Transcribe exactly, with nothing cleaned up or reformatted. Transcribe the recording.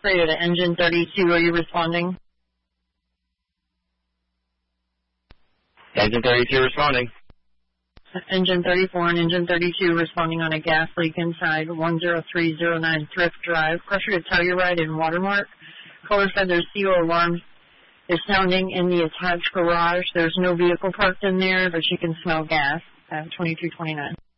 Radio to engine thirty-two, are you responding? Engine thirty-two responding. Engine thirty-four and engine thirty-two responding on a gas leak inside one zero three zero nine Thrift Drive. Pressure to Telluride and Watermark. Caller said their C O alarm is sounding in the attached garage. There's no vehicle parked in there, but she can smell gas at twenty-two twenty-nine.